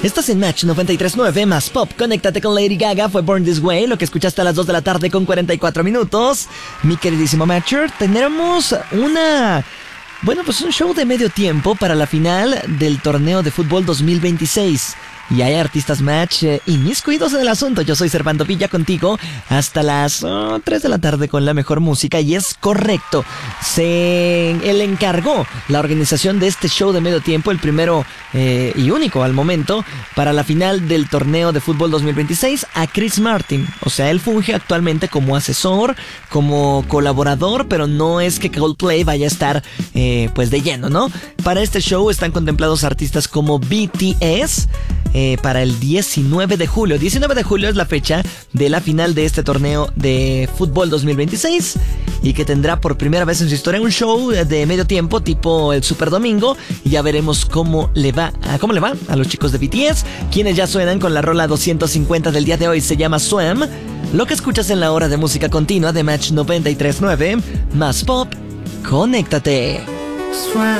Estás en Match 93.9 más Pop. Conéctate con Lady Gaga, fue Born This Way, lo que escuchaste a las 2 de la tarde con 44 minutos. Mi queridísimo Matcher, tendremos un show de medio tiempo para la final del torneo de fútbol 2026. Y hay artistas Match inmiscuidos en el asunto. Yo soy Servando Villa contigo hasta las 3 de la tarde con la mejor música. Y es correcto, él encargó la organización de este show de medio tiempo, el primero y único al momento, para la final del torneo de fútbol 2026, a Chris Martin. O sea, él funge actualmente como asesor, como colaborador, pero no es que Coldplay vaya a estar de lleno, ¿no? Para este show están contemplados artistas como BTS, para el 19 de julio. 19 de julio es la fecha de la final de este torneo de fútbol 2026 y que tendrá por primera vez en su historia un show de medio tiempo tipo el Super Domingo, y ya veremos cómo le va a los chicos de BTS, quienes ya suenan con la rola 250 del día de hoy. Se llama Swim. Lo que escuchas en la hora de música continua de Match 93.9 más Pop. Conéctate.